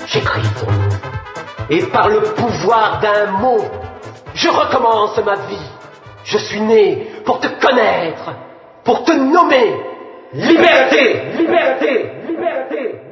j'écris pour nous. Et par le pouvoir d'un mot, je recommence ma vie. Je suis né pour te connaître, pour te nommer. Liberté, liberté, liberté.